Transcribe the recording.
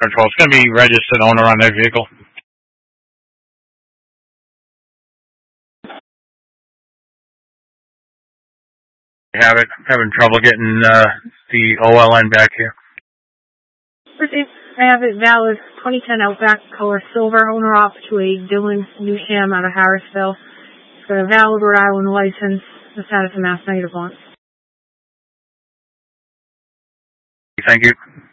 control. It's going to be registered owner on that vehicle. Having trouble getting the OLN back here. I have it valid 2010 Outback color silver, owner off to a Dylan Newsham out of Harrisville. It's got a valid Rhode Island license, the status of Mass negative 1. Thank you.